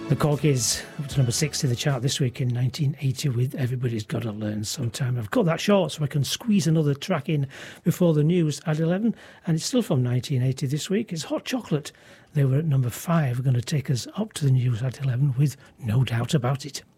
The Corgis up to number 60 the chart this week in 1980 with Everybody's Gotta Learn Sometime. I've cut that short so I can squeeze another track in before the news at 11, and it's still from 1980 this week. It's Hot Chocolate. They were at number 5. We're going to take us up to the news at 11 with No Doubt About It.